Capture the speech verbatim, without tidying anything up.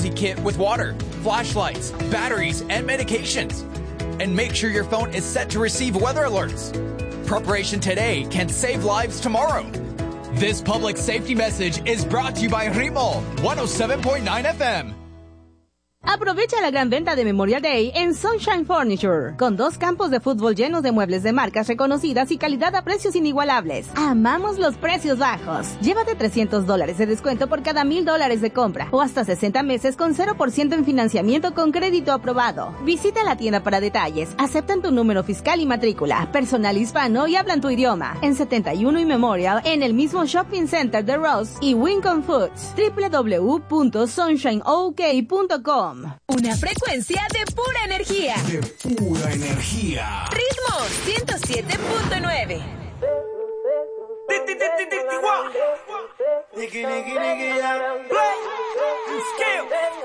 emergency kit with water, flashlights, batteries, and medications. And make sure your phone is set to receive weather alerts. Preparation today can save lives tomorrow. This public safety message is brought to you by Ritmo one oh seven point nine F M. Aprovecha la gran venta de Memorial Day en Sunshine Furniture, con dos campos de fútbol llenos de muebles de marcas reconocidas y calidad a precios inigualables. Amamos los precios bajos. Llévate trescientos dólares de descuento por cada mil dólares de compra, o hasta sesenta meses con cero por ciento en financiamiento con crédito aprobado. Visita la tienda para detalles. Aceptan tu número fiscal y matrícula, personal hispano y hablan tu idioma. En setenta y uno y Memorial, en el mismo Shopping Center de Ross y Wincom Foods. doble u doble u doble u punto sunshine o k punto com. Una frecuencia de pura energía. De pura energía. Ritmo ciento siete punto nueve. Niki, niki, niki, ya. Play. Skill.